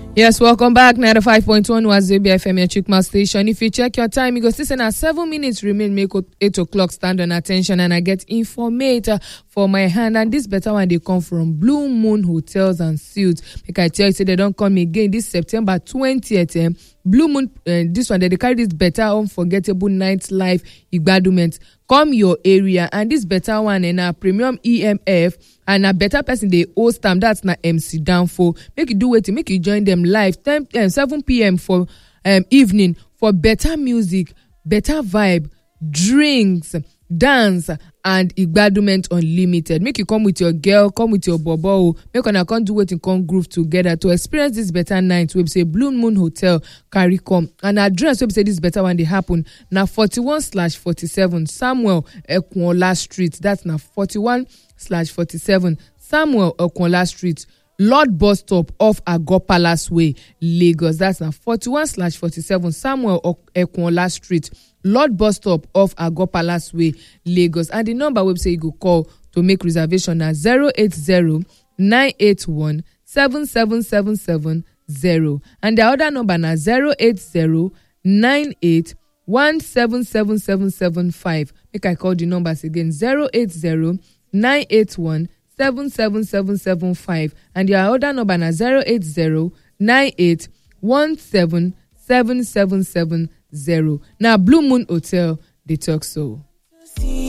Yes, welcome back. 95.1 Wazobia FM, your Chukma station. If you check your time, you go see now 7 minutes remain, make 8 o'clock stand on attention, and I get informator for my hand. And this better one, they come from Blue Moon Hotels and Suites. Make I tell you, say they don't come again this September 20th. Blue Moon, this one, they carry this better, unforgettable nightlife igbadument. Come your area, and this better one in a premium EMF, and a better person they host them. That's na MC Danfo. Make you do it, make you join them live 7 p.m. for evening for better music, better vibe, drinks, dance, and igbadument unlimited. Make you come with your girl, come with your bobo. Make una come do it and come groove together to experience this better night. We say Blue Moon Hotel carry come, and address we say this better one they happen now 41/47 Samuel Ekwola Street. That's now 41/47 Samuel Ekwola Street. Lord Bus Stop off Agor Palace Way, Lagos. That's now 41/47 Samuel Ekwola Street. Lord Bus Stop off Agor Palace Way, Lagos. And the number website you go call to make reservation at 080-981-77770. And the other number na 080-98-177775. Make I call the numbers again, 080-981-77775. And the other number na 080-98-177770. Now Blue Moon Hotel, they talk so.